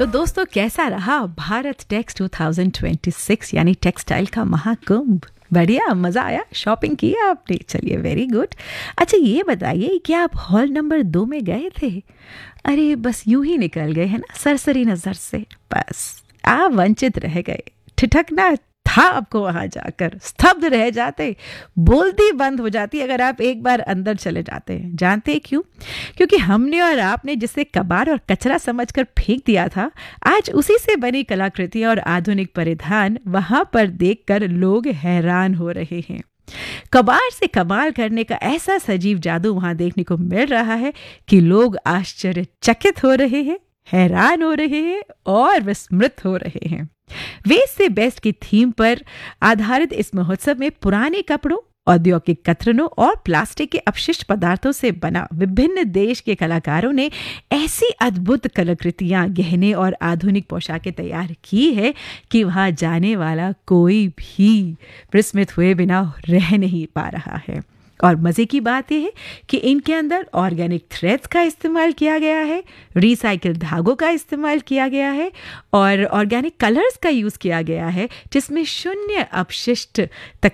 तो दोस्तों, कैसा रहा भारत टेक्स 2026 यानी टेक्सटाइल का महाकुंभ? बढ़िया, मज़ा आया? शॉपिंग की आपने? चलिए, वेरी गुड। अच्छा, ये बताइए, क्या आप हॉल नंबर 2 में गए थे? अरे बस यूं ही निकल गए, है ना, सरसरी नज़र से? बस आप वंचित रह गए। ठिठकना था आपको वहां जाकर, स्तब्ध रह जाते, बोलती बंद हो जाती अगर आप एक बार अंदर चले जाते हैं। जानते हैं क्यों? क्योंकि हमने और आपने जिसे कबाड़ और कचरा समझकर फेंक दिया था, आज उसी से बनी कलाकृतियां और आधुनिक परिधान वहां पर देखकर लोग हैरान हो रहे हैं। कबाड़ से कमाल करने का ऐसा सजीव जादू वहां देखने को मिल रहा है कि लोग आश्चर्यचकित हो रहे हैं, हैरान हो रहे हैं और विस्मृत हो रहे हैं। वेस्ट से बेस्ट की थीम पर आधारित इस महोत्सव में पुराने कपड़ों, औद्योगिक कतरनों और प्लास्टिक के अपशिष्ट पदार्थों से बना विभिन्न देश के कलाकारों ने ऐसी अद्भुत कलाकृतियां, गहने और आधुनिक पोशाकें तैयार की है कि वहां जाने वाला कोई भी विस्मित हुए बिना रह नहीं पा रहा है। और मज़े की बात यह है कि इनके अंदर ऑर्गेनिक थ्रेड्स का इस्तेमाल किया गया है, रिसाइकिल धागों का इस्तेमाल किया गया है और ऑर्गेनिक कलर्स का यूज़ किया गया है, जिसमें शून्य अपशिष्ट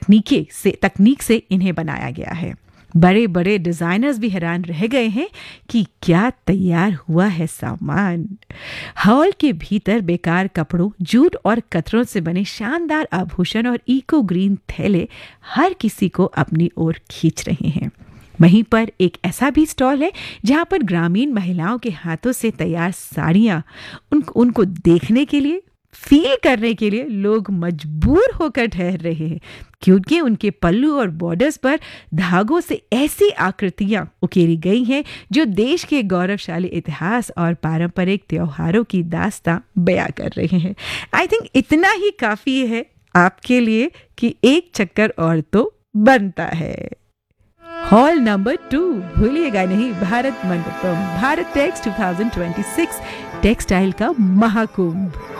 तकनीक से इन्हें बनाया गया है। बड़े बड़े डिज़ाइनर्स भी हैरान रह गए हैं कि क्या तैयार हुआ है सामान। हॉल के भीतर बेकार कपड़ों, जूट और कतरों से बने शानदार आभूषण और इको ग्रीन थैले हर किसी को अपनी ओर खींच रहे हैं। वहीं पर एक ऐसा भी स्टॉल है जहां पर ग्रामीण महिलाओं के हाथों से तैयार साड़ियां, उनको देखने के लिए, फील करने के लिए लोग मजबूर होकर ठहर रहे हैं, क्योंकि उनके पल्लू और बॉर्डर्स पर धागों से ऐसी आकृतियां उकेरी गई हैं जो देश के गौरवशाली इतिहास और पारंपरिक त्योहारों की दास्तां बयां कर रहे हैं। आई थिंक इतना ही काफी है आपके लिए कि एक चक्कर और तो बनता है। हॉल नंबर 2 भूलिएगा नहीं, भारत मंडपम, भारत टेक्स 2026 टेक्सटाइल का महाकुंभ।